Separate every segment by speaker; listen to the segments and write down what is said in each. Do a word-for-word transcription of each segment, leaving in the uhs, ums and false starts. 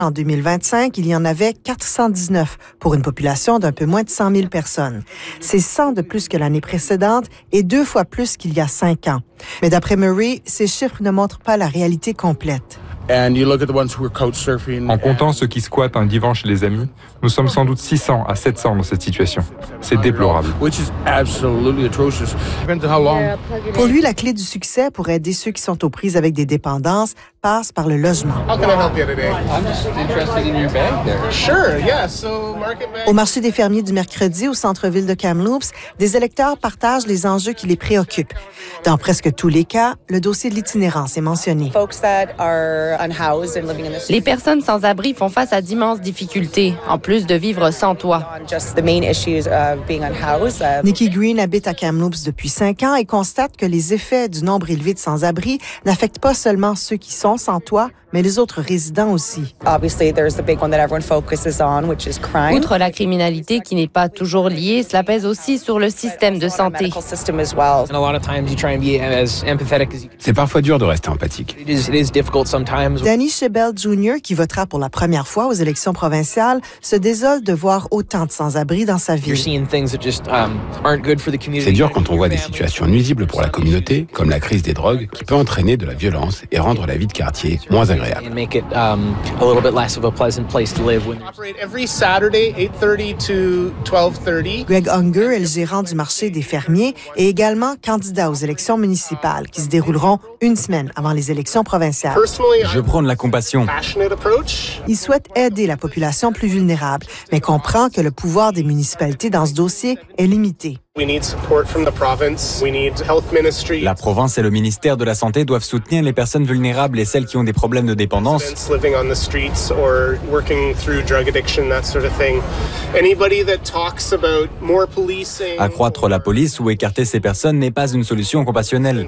Speaker 1: En deux mille vingt-cinq, il y en avait quatre cent dix-neuf pour une population d'un peu moins de cent mille personnes. C'est cent de plus que l'année précédente et deux fois plus qu'il y a cinq ans. Mais d'après Murray, ces chiffres ne montrent pas la réalité complète.
Speaker 2: En comptant ceux qui squattent un divan chez les amis, nous sommes sans doute six cents à sept cents dans cette situation. C'est déplorable.
Speaker 1: Pour lui, la clé du succès pour aider ceux qui sont aux prises avec des dépendances passe par le logement. Au marché des fermiers du mercredi au centre-ville de Kamloops, des électeurs partagent les enjeux qui les préoccupent. Dans presque tous les cas, le dossier de l'itinérance est mentionné.
Speaker 3: Les personnes sans abri font face à d'immenses difficultés, en plus de vivre sans toit.
Speaker 1: Nikki Green habite à Kamloops depuis cinq ans et constate que les effets du nombre élevé de sans-abri n'affectent pas seulement ceux qui sont sans toit, mais les autres résidents aussi.
Speaker 3: Outre la criminalité qui n'est pas toujours liée, cela pèse aussi sur le système de santé.
Speaker 4: C'est parfois dur de rester empathique.
Speaker 1: Danny Shebel junior, qui votera pour la première fois aux élections provinciales, se désole de voir autant de sans-abri dans sa ville.
Speaker 4: C'est dur quand on voit des situations nuisibles pour la communauté, comme la crise des drogues, qui peut entraîner de la violence et rendre la vie de quartier moins agréable.
Speaker 1: Greg Unger est le gérant du marché des fermiers et également candidat aux élections municipales qui se dérouleront une semaine avant les élections provinciales.
Speaker 5: Je prône la compassion.
Speaker 1: Il souhaite aider la population plus vulnérable, mais comprend que le pouvoir des municipalités dans ce dossier est limité.
Speaker 5: La province et le ministère de la Santé doivent soutenir les personnes vulnérables et celles qui ont des problèmes de dépendance. Accroître la police ou écarter ces personnes n'est pas une solution compassionnelle.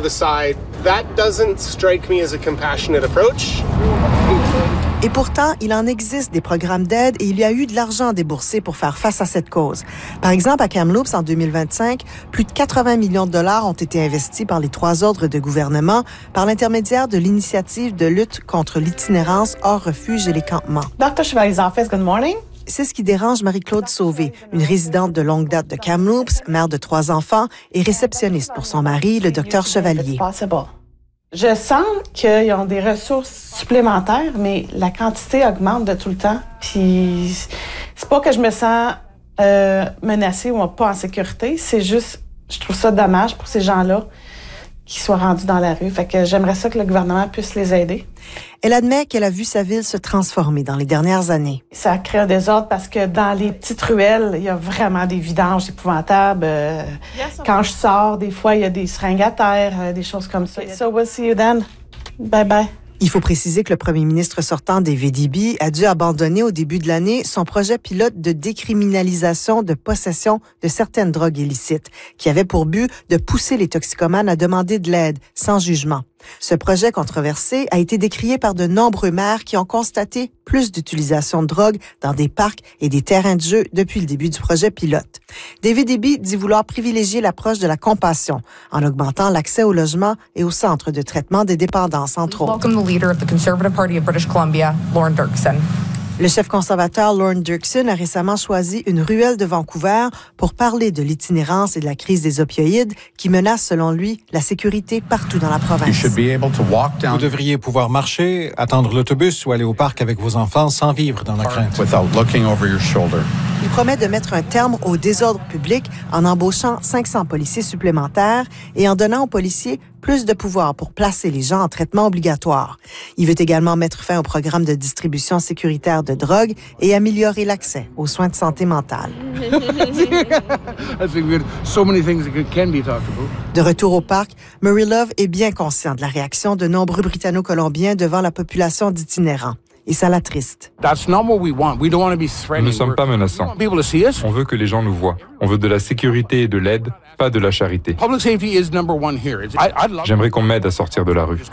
Speaker 1: Et pourtant, il en existe des programmes d'aide et il y a eu de l'argent déboursé pour faire face à cette cause. Par exemple, à Kamloops, en deux mille vingt-cinq, plus de quatre-vingts millions de dollars ont été investis par les trois ordres de gouvernement par l'intermédiaire de l'initiative de lutte contre l'itinérance hors refuge et les campements.
Speaker 6: docteur Chevalier's office, good morning.
Speaker 1: C'est ce qui dérange Marie-Claude Sauvé, une résidente de longue date de Kamloops, mère de trois enfants et réceptionniste pour son mari, le docteur Chevalier.
Speaker 6: Je sens qu'ils ont des ressources supplémentaires, mais la quantité augmente de tout le temps. Puis c'est pas que je me sens euh, menacée ou pas en sécurité, c'est juste, je trouve ça dommage pour ces gens-là qui soient rendus dans la rue. Fait que j'aimerais ça que le gouvernement puisse les aider.
Speaker 1: Elle admet qu'elle a vu sa ville se transformer dans les dernières années.
Speaker 6: Ça crée un désordre parce que dans les petites ruelles, il y a vraiment des vidanges épouvantables. Euh, quand je sors, des fois, il y a des seringues à terre, euh, des choses comme ça. So we'll see you then. Bye bye.
Speaker 1: Il faut préciser que le premier ministre sortant des V D B a dû abandonner au début de l'année son projet pilote de décriminalisation de possession de certaines drogues illicites, qui avait pour but de pousser les toxicomanes à demander de l'aide sans jugement. Ce projet controversé a été décrié par de nombreux maires qui ont constaté plus d'utilisation de drogue dans des parcs et des terrains de jeu depuis le début du projet pilote. Des V D B dit vouloir privilégier l'approche de la compassion en augmentant l'accès au logement et au centre de traitement des dépendances, entre autres.
Speaker 7: Welcome the leader of the Conservative Party of British Columbia, Lorne Dirksen.
Speaker 1: Le chef conservateur Lorne Dirksen a récemment choisi une ruelle de Vancouver pour parler de l'itinérance et de la crise des opioïdes qui menacent, selon lui, la sécurité partout dans la province.
Speaker 8: Vous devriez pouvoir marcher, attendre l'autobus ou aller au parc avec vos enfants sans vivre dans la crainte.
Speaker 1: Il promet de mettre un terme au désordre public en embauchant cinq cents policiers supplémentaires et en donnant aux policiers plus de pouvoir pour placer les gens en traitement obligatoire. Il veut également mettre fin au programme de distribution sécuritaire de drogue et améliorer l'accès aux soins de santé mentale. De retour au parc, Murray Love est bien conscient de la réaction de nombreux Britanno-Colombiens devant la population d'itinérants. Et ça l'attriste.
Speaker 2: Nous ne sommes pas menaçants. On veut que les gens nous voient. On veut de la sécurité et de l'aide, pas de la charité. J'aimerais qu'on m'aide à sortir de la rue.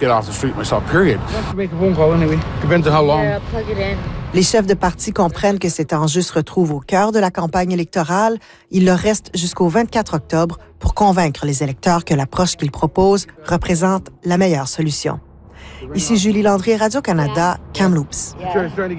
Speaker 1: Les chefs de parti comprennent que cet enjeu se retrouve au cœur de la campagne électorale. Il leur reste jusqu'au vingt-quatre octobre pour convaincre les électeurs que l'approche qu'ils proposent représente la meilleure solution. Ici Julie Landry, Radio-Canada, Kamloops.